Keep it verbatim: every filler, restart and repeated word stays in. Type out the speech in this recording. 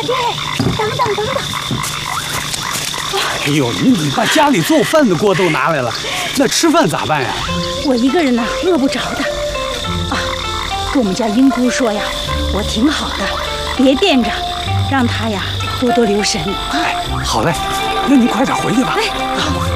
爹，等等等等！ 哎呦，你把家里做饭的锅都拿来了，那吃饭咋办呀？ 我一个人呐，饿不着的。啊，跟我们家英姑说呀，我挺好的，别惦着，让她呀多多留神。 哎，好嘞，那你快点回去吧。 哎，好。